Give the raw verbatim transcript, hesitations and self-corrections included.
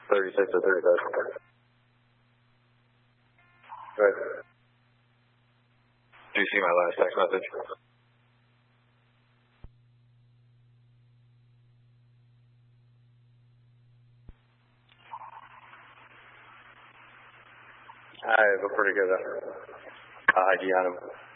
thirty-six to thirty-five. Right. Do you see my last text message? I have a pretty good uh, I D on him.